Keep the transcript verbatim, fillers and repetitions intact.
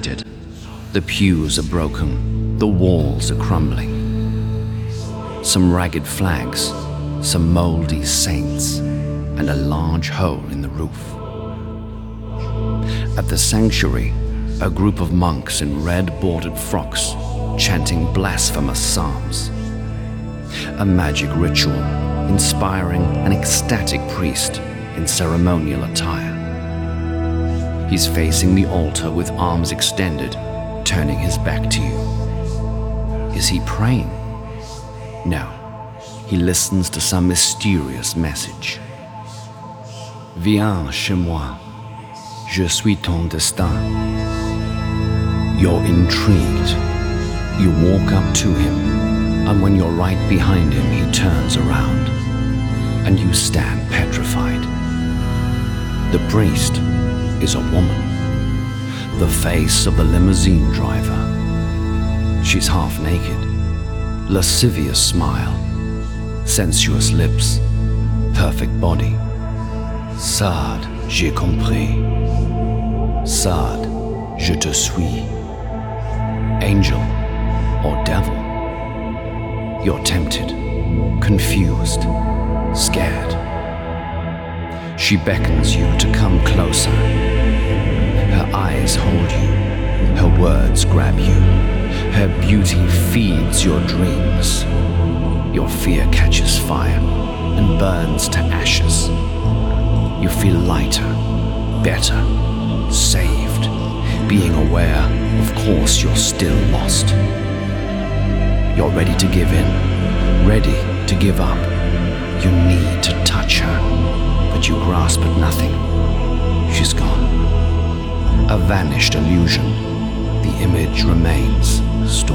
divided. The pews are broken, the walls are crumbling. Some ragged flags, some moldy saints, and a large hole in the roof. At the sanctuary, a group of monks in red bordered frocks chanting blasphemous psalms. A magic ritual inspiring an ecstatic priest in ceremonial attire. He's facing the altar with arms extended, turning his back to you. Is he praying? No, he listens to some mysterious message. Viens chez moi, je suis ton destin. You're intrigued. You walk up to him, and when you're right behind him, he turns around, and you stand petrified. The priest is a woman, the face of the limousine driver. She's half naked, lascivious smile, sensuous lips, perfect body. Sade, j'ai compris. Sade, je te suis. Angel or devil? You're tempted, confused, scared. She beckons you to come closer. Her eyes hold you, her words grab you, her beauty feeds your dreams. Your fear catches fire and burns to ashes. You feel lighter, better, saved, being aware, of course, you're still lost. You're ready to give in, ready to give up. You need to touch her, but you grasp at nothing. She's gone. A vanished illusion. The image remains stored.